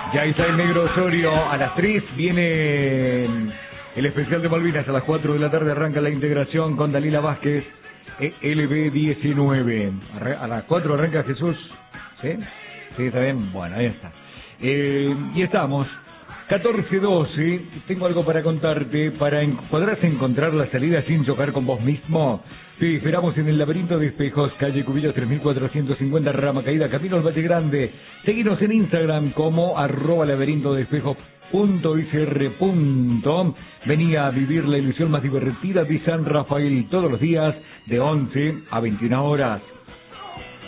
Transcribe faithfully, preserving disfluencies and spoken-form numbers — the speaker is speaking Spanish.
Ya está el Negro Osorio. A las tres viene el especial de Malvinas. A las cuatro de la tarde arranca la integración con Dalila Vázquez, L B diecinueve. A las cuatro arranca Jesús. ¿Sí? ¿Sí? ¿Está bien? Bueno, ahí está. Eh, y estamos. catorce doce, tengo algo para contarte. Para en, ¿Podrás encontrar la salida sin chocar con vos mismo? Te esperamos en el Laberinto de Espejos, calle Cubillos tres mil cuatrocientos cincuenta, Rama Caída, Camino al Valle Grande. Seguinos en Instagram como arroba laberinto de espejos punto i c r. Vení a vivir la ilusión más divertida de San Rafael todos los días de once a veintiuna horas.